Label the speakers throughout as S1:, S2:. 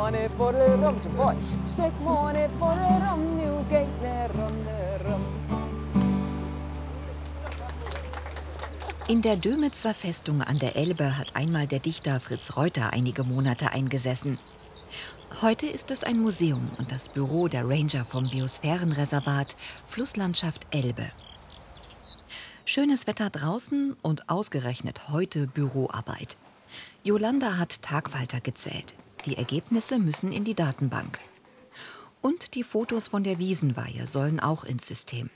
S1: money for the rum, boy. Shake money for the rum, Newgate, the rum, the rum.
S2: In der Dömitzer Festung an der Elbe hat einmal der Dichter Fritz Reuter einige Monate eingesessen. Heute ist es ein Museum und das Büro der Ranger vom Biosphärenreservat Flusslandschaft Elbe. Schönes Wetter draußen und ausgerechnet heute Büroarbeit. Jolanda hat Tagfalter gezählt. Die Ergebnisse müssen in die Datenbank. Und die Fotos von der Wiesenweihe sollen auch ins System.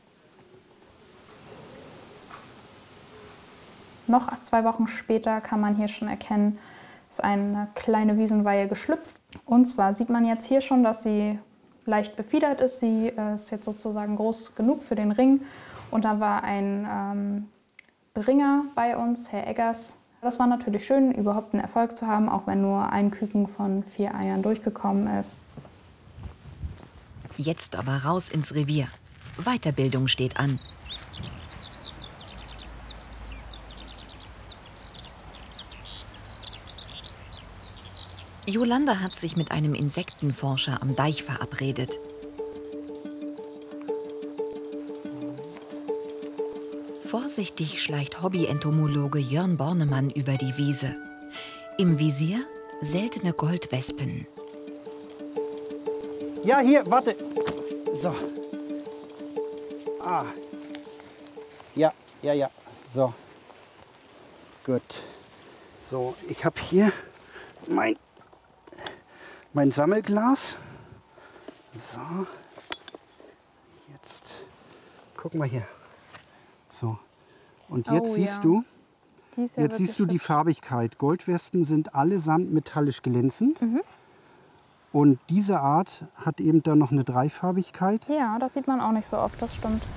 S3: Noch 2 Wochen später kann man hier schon erkennen, ist eine kleine Wiesenweihe geschlüpft. Und zwar sieht man jetzt hier schon, dass sie leicht befiedert ist. Sie ist jetzt sozusagen groß genug für den Ring. Und da war ein Beringer bei uns, Herr Eggers. Das war natürlich schön, überhaupt einen Erfolg zu haben, auch wenn nur ein Küken von 4 Eiern durchgekommen ist.
S2: Jetzt aber raus ins Revier. Weiterbildung steht an. Jolanda hat sich mit einem Insektenforscher am Deich verabredet. Vorsichtig schleicht Hobby-Entomologe Jörn Bornemann über die Wiese. Im Visier seltene Goldwespen.
S4: Ja, hier, warte. So. Ah. Ja. So. Gut. So, ich habe hier mein Sammelglas. So. Jetzt gucken wir hier. So. Und jetzt siehst du, jetzt siehst du die Farbigkeit. Goldwespen sind allesamt metallisch glänzend.
S3: Mhm.
S4: Und diese Art hat eben dann noch eine Dreifarbigkeit.
S3: Ja, das sieht man auch nicht so oft, das stimmt.